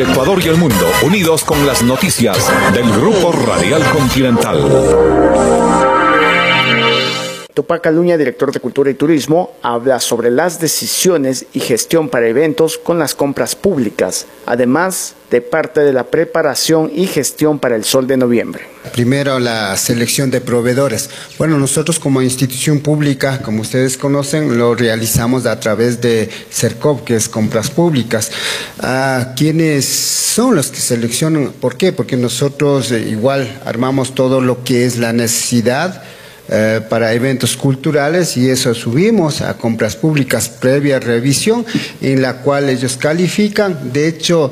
Ecuador y el mundo, unidos con las noticias del Grupo Radial Continental. Tupac Caluña, director de Cultura y Turismo, habla sobre las decisiones y gestión para eventos con las compras públicas, además de parte de la preparación y gestión para el Sol de Noviembre. Primero, la selección de proveedores. Bueno, nosotros como institución pública, como ustedes conocen, lo realizamos a través de CERCOP, que es compras públicas. ¿Quiénes son los que seleccionan? ¿Por qué? Porque nosotros igual armamos todo lo que es la necesidad para eventos culturales y eso subimos a compras públicas previa revisión en la cual ellos califican. De hecho,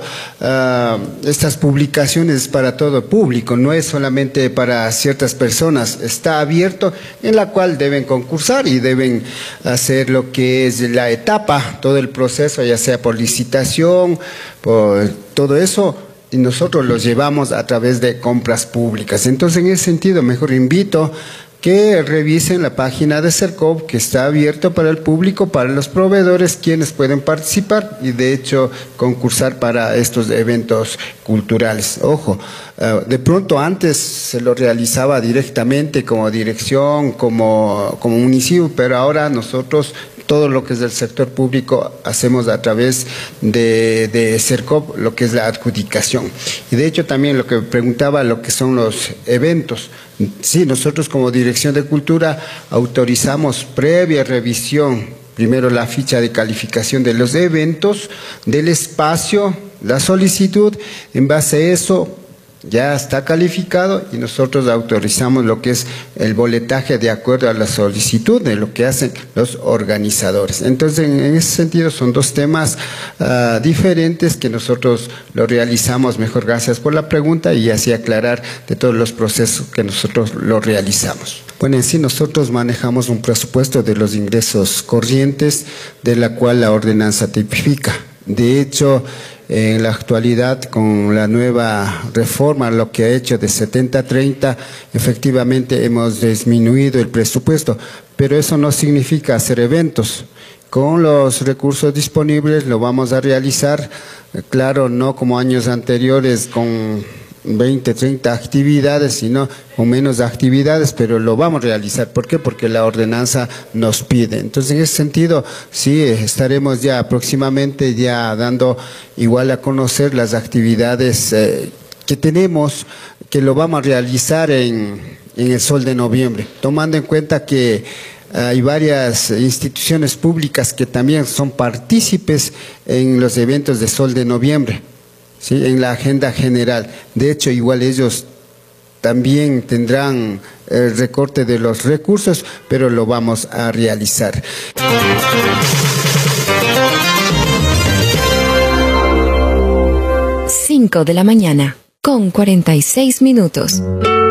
estas publicaciones es para todo público, no es solamente para ciertas personas, está abierto en la cual deben concursar y deben hacer lo que es la etapa, todo el proceso, ya sea por licitación, por todo eso. Y nosotros los llevamos a través de compras públicas. Entonces, en ese sentido, mejor invito que revisen la página de CERCOP, que está abierto para el público, para los proveedores, quienes pueden participar y de hecho concursar para estos eventos culturales. Ojo, de pronto antes se lo realizaba directamente como dirección, como municipio, pero ahora nosotros todo lo que es del sector público hacemos a través de CERCOP, lo que es la adjudicación. Y de hecho también lo que preguntaba, lo que son los eventos. Sí, nosotros como Dirección de Cultura autorizamos previa revisión, primero la ficha de calificación de los eventos, del espacio, la solicitud, en base a eso ya está calificado y nosotros autorizamos lo que es el boletaje de acuerdo a la solicitud de lo que hacen los organizadores. Entonces, en ese sentido son dos temas diferentes que nosotros lo realizamos. Mejor gracias por la pregunta y así aclarar de todos los procesos que nosotros lo realizamos. Bueno, en sí nosotros manejamos un presupuesto de los ingresos corrientes de la cual la ordenanza tipifica. De hecho, en la actualidad, con la nueva reforma, lo que ha hecho de 70-30, efectivamente hemos disminuido el presupuesto, pero eso no significa hacer eventos. Con los recursos disponibles lo vamos a realizar, claro, no como años anteriores con 20, 30 actividades, sino con menos actividades, pero lo vamos a realizar. ¿Por qué? Porque la ordenanza nos pide. Entonces, en ese sentido, sí, estaremos ya próximamente ya dando igual a conocer las actividades que tenemos, que lo vamos a realizar en el Sol de Noviembre, tomando en cuenta que hay varias instituciones públicas que también son partícipes en los eventos de Sol de Noviembre. Sí, en la agenda general. De hecho, igual ellos también tendrán el recorte de los recursos, pero lo vamos a realizar. 5 de la mañana, con 46 minutos.